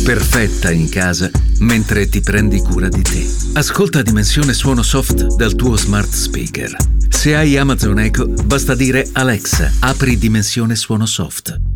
perfetta in casa mentre ti prendi cura di te. Ascolta Dimensione Suono Soft dal tuo smart speaker. Se hai Amazon Echo, basta dire Alexa, apri Dimensione Suono Soft.